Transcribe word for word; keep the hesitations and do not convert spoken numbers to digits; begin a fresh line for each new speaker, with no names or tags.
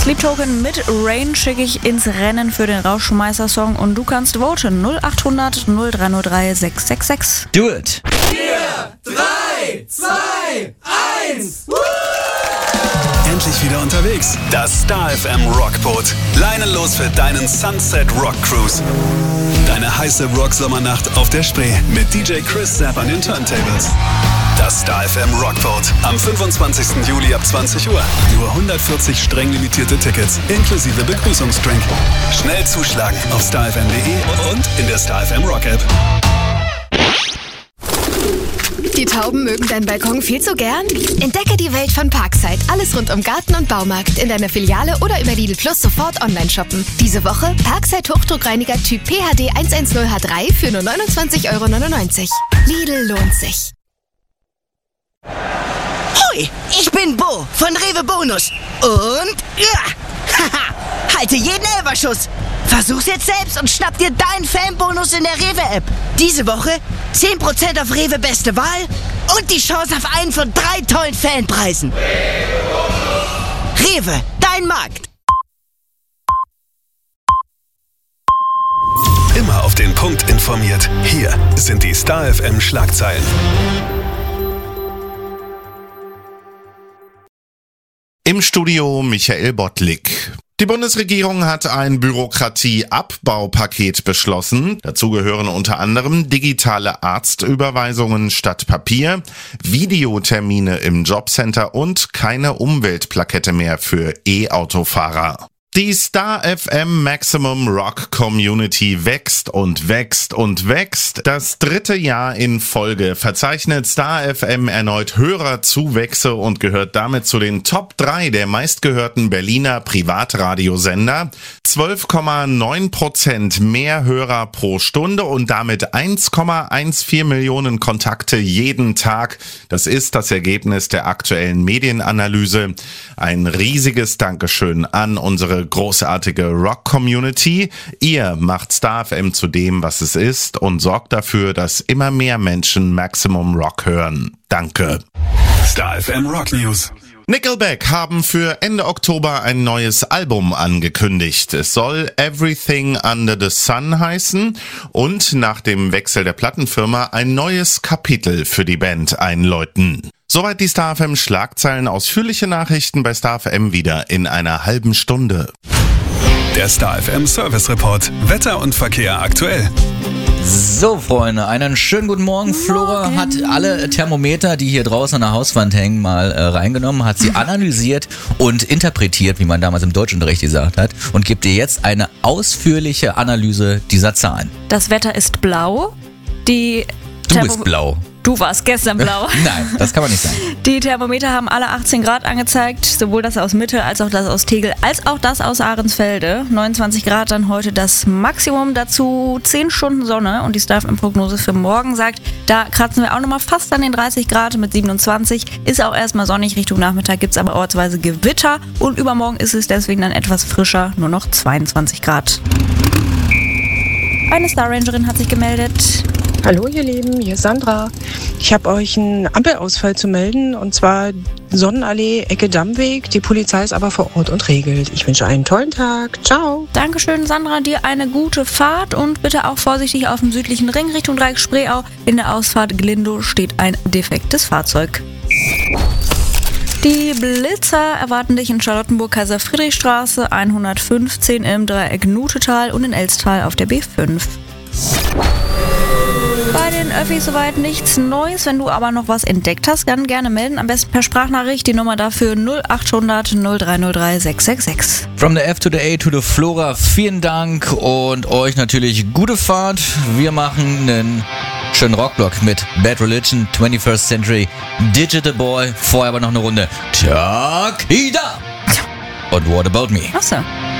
Sleep Token mit Rain schicke ich ins Rennen für den Rauschmeißer-Song und du kannst voten null acht hundert null drei null drei sechs sechs sechs.
Do it!
vier, drei, zwei, eins.
Endlich wieder unterwegs. Das Star F M Rockboot. Leinenlos für deinen Sunset Rock Cruise. Deine heiße Rock-Sommernacht auf der Spree mit D J Chris Sapp an den Turntables. Das Star F M Rockboat am fünfundzwanzigsten Juli ab zwanzig Uhr. Nur hundertvierzig streng limitierte Tickets inklusive Begrüßungsdrink. Schnell zuschlagen auf star f m punkt de und in der Star F M Rock App.
Die Tauben mögen deinen Balkon viel zu gern? Entdecke die Welt von Parkside. Alles rund um Garten und Baumarkt in deiner Filiale oder über Lidl Plus sofort online shoppen. Diese Woche Parkside Hochdruckreiniger Typ P H D hundertzehn H drei für nur neunundzwanzig Euro neunundneunzig. Lidl lohnt sich.
Hoi, ich bin Bo von Rewe Bonus. Und ja, haha, halte jeden Elferschuss. Versuch's jetzt selbst und schnapp dir deinen Fanbonus in der Rewe-App. Diese Woche zehn Prozent auf Rewe Beste Wahl und die Chance auf einen von drei tollen Fanpreisen. Rewe, dein Markt.
Immer auf den Punkt informiert. Hier sind die Star F M Schlagzeilen.
Im Studio Michael Bottlik. Die Bundesregierung hat ein Bürokratieabbaupaket beschlossen. Dazu gehören unter anderem digitale Arztüberweisungen statt Papier, Videotermine im Jobcenter und keine Umweltplakette mehr für E-Autofahrer. Die Star F M Maximum Rock Community wächst und wächst und wächst. Das dritte Jahr in Folge verzeichnet Star F M erneut Hörerzuwächse und gehört damit zu den Top drei der meistgehörten Berliner Privatradiosender. zwölf Komma neun Prozent mehr Hörer pro Stunde und damit eins Komma vierzehn Millionen Kontakte jeden Tag. Das ist das Ergebnis der aktuellen Medienanalyse. Ein riesiges Dankeschön an unsere großartige Rock-Community. Ihr macht Star F M zu dem, was es ist und sorgt dafür, dass immer mehr Menschen Maximum Rock hören. Danke.
Star F M Rock News.
Nickelback haben für Ende Oktober ein neues Album angekündigt. Es soll Everything Under the Sun heißen und nach dem Wechsel der Plattenfirma ein neues Kapitel für die Band einläuten. Soweit die Star F M Schlagzeilen. Ausführliche Nachrichten bei Star F M wieder in einer halben Stunde.
Der Star F M Service Report. Wetter und Verkehr aktuell.
So, Freunde, einen schönen guten Morgen. Flora hat alle Thermometer, die hier draußen an der Hauswand hängen, mal äh, reingenommen, hat sie analysiert und interpretiert, wie man damals im Deutschunterricht gesagt hat, und gibt dir jetzt eine ausführliche Analyse dieser Zahlen.
Das Wetter ist blau. Die
Du
Thermo-
bist blau.
Du warst gestern blau.
Nein, das kann man nicht sagen.
Die Thermometer haben alle achtzehn Grad angezeigt, sowohl das aus Mitte als auch das aus Tegel, als auch das aus Ahrensfelde. neunundzwanzig Grad dann heute das Maximum, dazu zehn Stunden Sonne und die Star F M-Prognose für morgen sagt, da kratzen wir auch nochmal fast an den dreißig Grad mit siebenundzwanzig. Ist auch erstmal sonnig, Richtung Nachmittag gibt es aber ortsweise Gewitter und übermorgen ist es deswegen dann etwas frischer, nur noch zweiundzwanzig Grad. Eine Star Rangerin hat sich gemeldet.
Hallo ihr Lieben, hier ist Sandra. Ich habe euch einen Ampelausfall zu melden und zwar Sonnenallee, Ecke Dammweg. Die Polizei ist aber vor Ort und regelt. Ich wünsche einen tollen Tag. Ciao.
Dankeschön, Sandra, dir eine gute Fahrt und bitte auch vorsichtig auf dem südlichen Ring Richtung Dreieck Spreeau. In der Ausfahrt Glindow steht ein defektes Fahrzeug. Die Blitzer erwarten dich in Charlottenburg-Kaiser-Friedrich-Straße hundertfünfzehn im Dreieck Nutetal und in Elstal auf der B fünf. Bei den Öffis soweit nichts Neues. Wenn du aber noch was entdeckt hast, dann gerne melden. Am besten per Sprachnachricht. Die Nummer dafür null acht hundert null drei null drei sechs sechs sechs.
From the F to the A to the Flora, vielen Dank und euch natürlich gute Fahrt. Wir machen einen schönen Rockblock mit Bad Religion, twenty-first Century, Digital Boy. Vorher aber noch eine Runde Takida und What About Me.
Achso.